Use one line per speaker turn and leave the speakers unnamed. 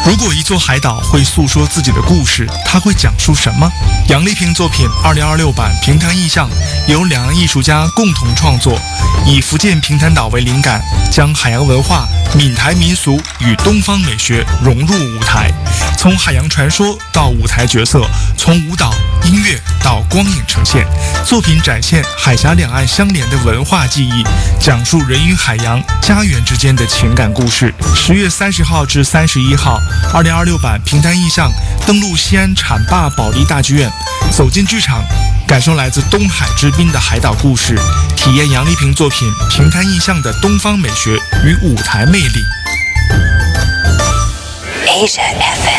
如果一座海岛会诉说自己的故事，它会讲述什么？杨丽萍作品2026版《平潭意象》由两岸艺术家共同创作，以福建平潭岛为灵感，将海洋文化、闽台民俗与东方美学融入舞台，从海洋传说到舞台角色，从舞蹈、音乐到光影呈现，作品展现海峡两岸相连的文化记忆，讲述人与海洋、家园之间的情感故事。10月30号至31号，2026版《平潭意象》登陆西安浐灞保利大剧院，走进剧场，感受来自东海之滨的海岛故事，体验杨丽萍作品《平潭意象》的东方美学与舞台魅力。